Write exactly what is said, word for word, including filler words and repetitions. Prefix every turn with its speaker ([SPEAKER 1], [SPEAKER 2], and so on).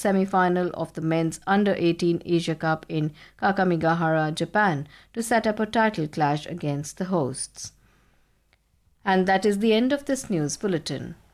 [SPEAKER 1] semi-final of the men's under eighteen Asia Cup in Kakamigahara, Japan, to set up a title clash against the hosts. And that is the end of this news bulletin.